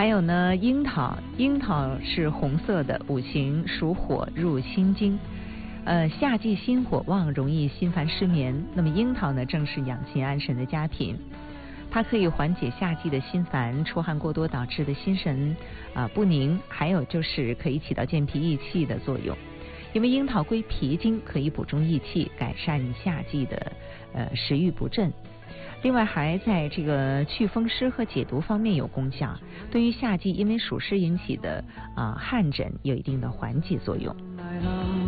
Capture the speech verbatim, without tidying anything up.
还有呢，樱桃，樱桃是红色的，五行属火，入心经。呃，夏季心火旺，容易心烦失眠。那么樱桃呢，正是养心安神的佳品，它可以缓解夏季的心烦、出汗过多导致的心神啊、呃、不宁，还有就是可以起到健脾益气的作用。因为樱桃归脾经，可以补中益气，改善夏季的呃食欲不振。另外还在这个祛风湿和解毒方面有功效，对于夏季因为暑湿引起的啊、呃、汗疹有一定的缓解作用。